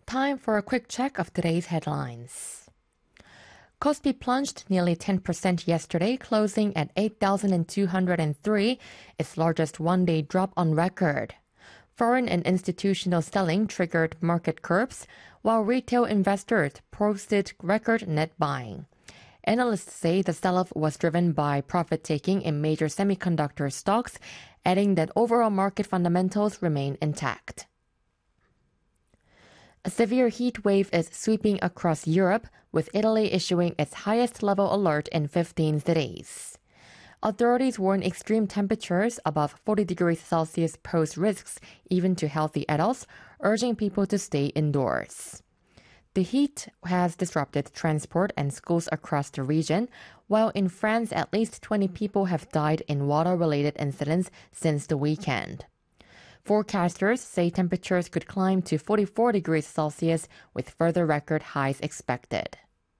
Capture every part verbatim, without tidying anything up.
Time for a quick check of today's headlines. Kospi plunged nearly ten percent yesterday, closing at eight thousand two hundred three, its largest one-day drop on record. Foreign and institutional selling triggered market curbs, while retail investors posted record net buying. Analysts say the sell-off was driven by profit-taking in major semiconductor stocks, adding that overall market fundamentals remain intact. A severe heat wave is sweeping across Europe, with Italy issuing its highest level alert in fifteen cities. Authorities warn extreme temperatures above forty degrees Celsius pose risks even to healthy adults, urging people to stay indoors. The heat has disrupted transport and schools across the region, while in France at least twenty people have died in water-related incidents since the weekend. Forecasters say temperatures could climb to forty-four degrees Celsius with further record highs expected.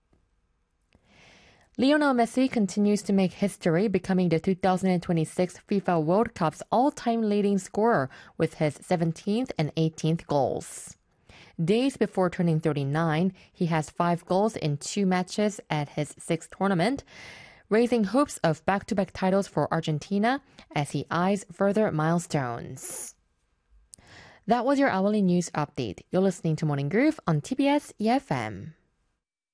Lionel Messi continues to make history, becoming the two thousand twenty-six FIFA World Cup's all-time leading scorer with his seventeenth and eighteenth goals. Days before turning thirty-nine, he has five goals in two matches at his sixth tournament, raising hopes of back-to-back titles for Argentina as he eyes further milestones. That was your hourly news update. You're listening to Morning Groove on T B S E F M.